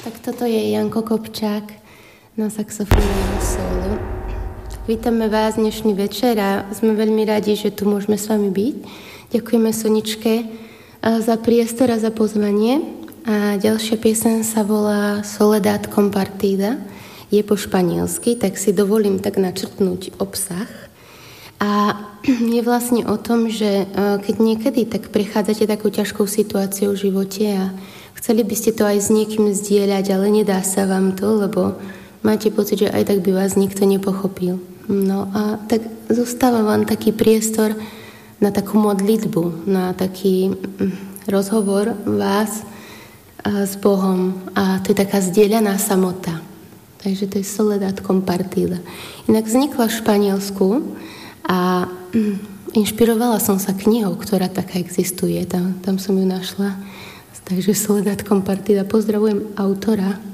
Tak toto je Janko Kopčák na saxofóne a solo. Vítame vás dnešný večer a sme veľmi radi, že tu môžeme s vami byť. Ďakujeme Soničke za priestor a za pozvanie. A ďalšia pieseň sa volá Soledad Compartida. Je po španielsky, tak si dovolím tak načrtnúť obsah. A je vlastne o tom, že keď niekedy tak prechádzate takou ťažkou situáciou v živote a chceli by ste to aj s niekým zdieľať, ale nedá sa vám to, lebo máte pocit, že aj tak by vás nikto nepochopil. No a tak zostáva vám taký priestor na takú modlitbu, na taký rozhovor vás s Bohom. A to je taká zdieľaná samota. Takže to je Soledad Compartida. Inak vznikla v Španielsku a inšpirovala som sa knihou, ktorá taká existuje. Tam som ju našla. Takže Soledad Compartida. Pozdravujem autora.